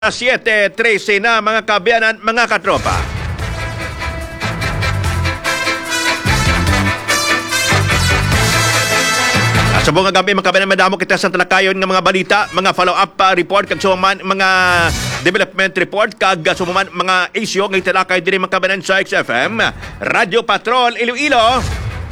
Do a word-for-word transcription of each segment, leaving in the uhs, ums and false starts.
seven thirteen na mga kabiyanan, mga katropa. Sa buong gabi, mga kabiyanan, madamo kita sa talakayon ng mga balita, mga follow-up uh, report, kag sumaman mga development report, kag sumaman mga isyo ng talakay din mga kabiyanan sa X F M, Radio Patrol, Iloilo.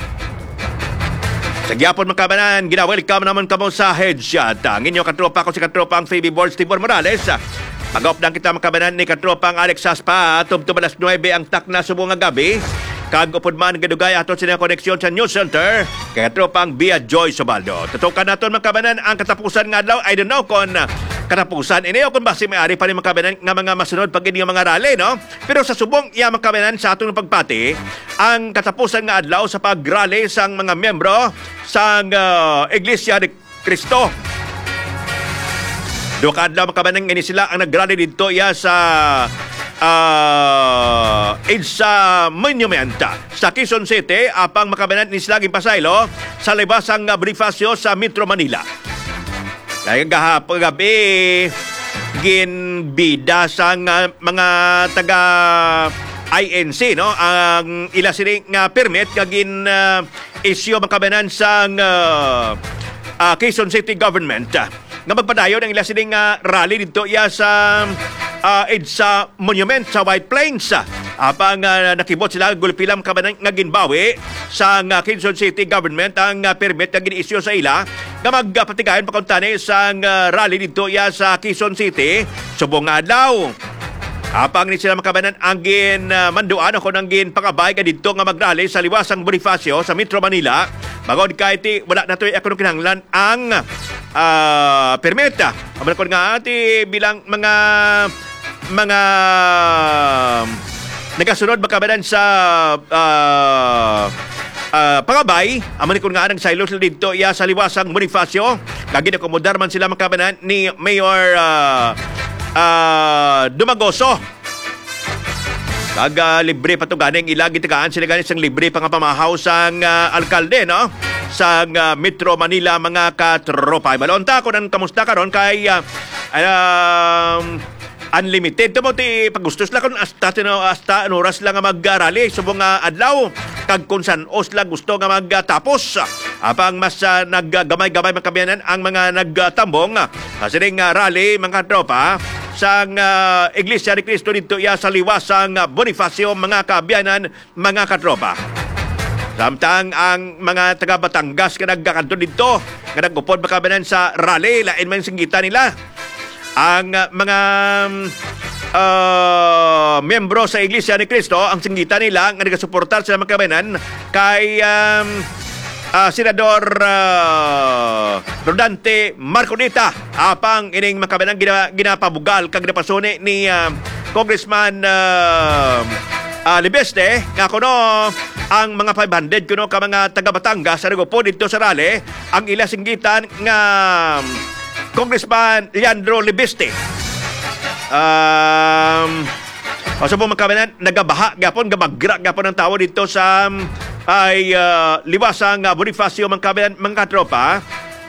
Sa gyapon mga kabanan, gina-welcome naman kamo sa Headshot. Ang inyong katropa ko si katropang Phoebe Boards Tibor Morales. Pag-updang kita mga kabanan ni katropang Alex Aspa. Tubtub alas nine ang tak na subong nga gabi. Kag-upod man gadugay ato sa koneksyon sa News Center. Kay katropang Bia Joy Sobaldo. Tutukan naton mga kabanan ang katapusan nga daw. I don't know kung katapusan. Ini o kung basi may-ari pa rin mga kabanan nga mga masunod pag hindi mga rally, no? Pero sa subong iya mga kabanan sa atong pagpati, ang katapusan nga adlaw sa pag-rally sang mga miyembro sang uh, Iglesia ni Cristo. Duha ka adlaw mga kabanan ini sila ang nag-rally dito iya sa uh, Edsa Monument sa Quezon City, apang mga kabanan ni sila gipasaylo sa libasang uh, Bonifacio sa Metro Manila. Kaya gahapon gabi, ginbida sa uh, mga taga I N C, no? Ang ila sining nga uh, permit kagin uh, issue mga kabanan sa uh, uh, Quezon City Government. Nga magpadayon ang ila sining uh, rally dito iya sa uh, Edsa Monument sa White Plains. Apang uh, nakibot sila gulpilang kabanan nga ginbawi sa uh, Quezon City Government ang uh, permit nga gin-issue sa ila nga magpatigayon pakuntani sa uh, rally dito iya sa Quezon City subong adlaw. Apang ni sila makabanan ang gin uh, manduan ako ng gin pakabay ka dito nga magrally sa liwasang Bonifacio sa Metro Manila. Bagod kay ti wala na to'y ako kinahanglan ang uh, permit. Aman ko nga ati bilang mga mga nagasunod makabanan sa uh, uh, pangabay. Aman ko nga ang silos dito iya sa liwasang Bonifacio. Kagin akomodar man sila makabanan ni Mayor uh, Uh, Dumagoso. Kaga libre pa ito ganing ilagi tagaan sila ganing sang libre pang pamahaw sang uh, alkalde, no? Sang uh, Metro Manila, mga katropa. Malonta ko ng kamusta karon kay uh, um, unlimited to mo ti pagustos lang kung hasta, hasta ano, oras lang nga mag-rally subong uh, adlaw kag kung san os lang gusto nga magtapos. Apang mas uh, naggamay-gamay makabiyanan ang mga nagtambong uh, sa sining uh, rally, mga tropa sang uh, Iglesia ni Cristo dito iya sa liwasang uh, Bonifacio, mga kabiyanan, mga katropa. Samtang ang mga taga Batangas nga nagkakanto dito nga nagupod makabiyanan sa rally, lain man singgita nila ang uh, mga uh, miyembro sa Iglesia ni Cristo, ang singgita nila nga nagasuportar sa mga kabiyanan kay um, Uh, Senador uh, Rodante Marcolita, apang ining makabanang gina, ginapabugal kag napasuni ni uh, Congressman uh, uh, Libeste nga kuno ang mga five hundred kuno ka mga taga Batangas sa nagupo dito sa rally ang ila singgitan nga Congressman Leandro Libeste. Um, o sa mga makabanang nagabaha gapon, gabagra gapon ang tao dito sa ay uh, liwasang uh, Bonifacio, mga kabilan, mga katropa.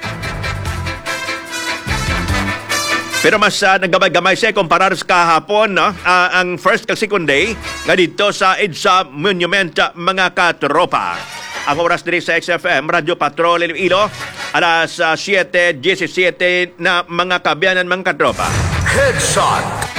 Pero mas uh, naggamay-gamay siya kumparar sa kahapon, no? Uh, ang first kag second day nga dito sa Edsa Monument, mga katropa. Ang oras diri sa X F M, Radio Patrol, Iloilo, alas uh, seven seventeen na mga kabiyanan, mga katropa. Headshot!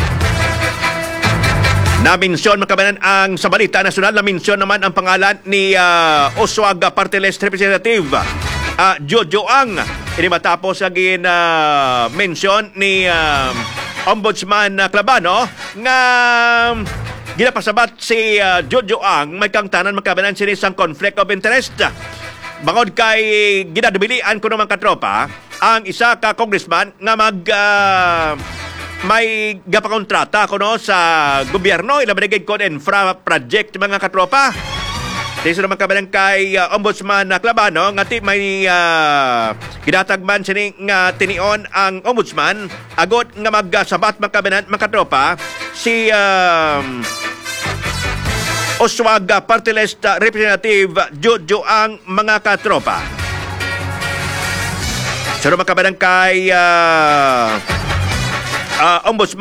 Na-mention mga kabanan ang sa balita nasyonal, na-mention naman ang pangalan ni uh, Oswag Party List Representative uh, Jojo Ang. Ini matapos ang uh, mention ni uh, Ombudsman uh, Clabano nga um, ginapasabat si uh, Jojo Ang may kang tanan mga kabanan sinisang conflict of interest. Bangod kay ginadubilian ko naman katropa ang isa ka congressman nga mag uh, may gapakontrata ko no sa gobyerno, ilabanigay ko infra project, mga katropa. Dito naman kabalang kay uh, Ombudsman na Clabano nga ti may uh, ginatagman sining nga uh, tinion ang Ombudsman agot nga magsabat, mga kabanan, mga katropa, si um, Oswag Party List Representative Jojo Ang, mga katropa. So naman kabalang kay uh, ah, ombudsman